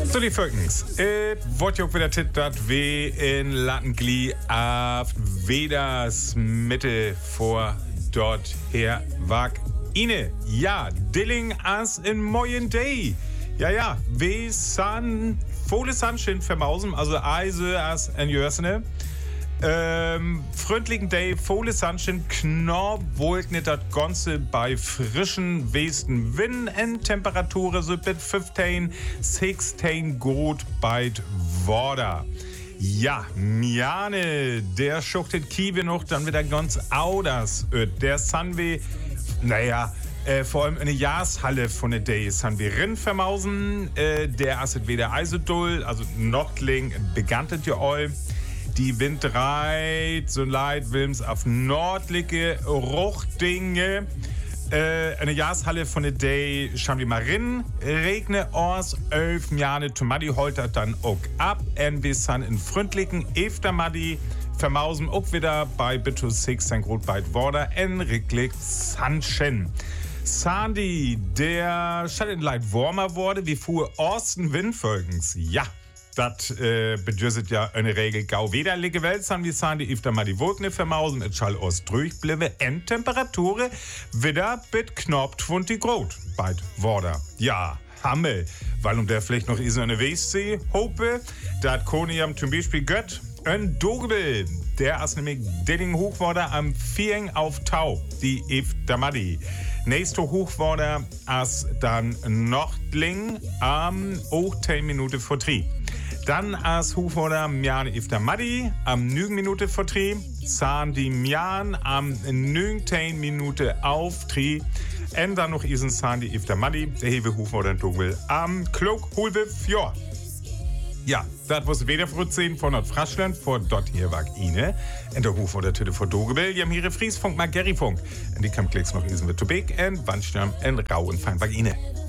So die Völkens. Wird ja auch wieder tit, dat we in Lattengli auf Weders Mitte vor dort her wag ine. Ja, Dilling as in moyen day. Ja, we san volle Sunshine vermausen, also Eise as en Jörsene. Freundlichen Day, volle Sunshine, knorr wollt nicht das Ganze bei frischen Westen Wind en Temperatur so mit 15, 16 Grad bei Worda. Ja, Miane, der schuchtet Kiewe noch, dann wieder ganz Auders. Der Sunway, vor allem eine Jahreshalle von der Day sind wir rin vermausen. Der asset wieder Eisedull, also Nordling begantet ja all. Die Wind reit, so leid Wilms auf nordliche Ruchdinge. Eine Jahreshalle von der Day schauen wir mal rein. Regne ors 11 Jahre Tomadi holtert dann auch ab. Und wir sind in freundlichen Eftermadi vermausen auch wieder bei Bitus 6 ein Grot bei Worda en Ricklick Sunshine. Sandy, der Schatten leid warmer wurde, wie fuhr Osten Windfolgens. Ja. Das bedürset ja eine Regel gau wederliche Welt, san wie san die öfter mal die Wolken vermausen, et schall aus durchbliebe, Endtemperatur wieder bit knoppt 20 Grad bald Worda. Ja, Hammel, weil der vielleicht noch is eine Westsee, hope, dat Koniam zum Beispiel gött, ein Dogebel, der as nämlich Dilling Hochworder am Viering auf Tau, die öfter mal die. Nächste Hochworder as dann Nordling am 10 Minuten vor 3. Dann as Hochworder Mjan ifter Maddi am 9 Minuten vor 3. San die Mjan am 19 Minuten auf 3. Und dann noch isen San die ifter Maddi, der hewe Hochworder Dogel am Klok Hulbe Fjord. Ja, das was wieder vor 10 von Nordfraschland, vor dort hier war Ine. Und der Hof oder Tüte vor Dogebel, die haben hier Friesfunk, Margerifunk. Und die kam klicks noch isen mit Tobek und Wandstürm und Rau und Fein war Ine.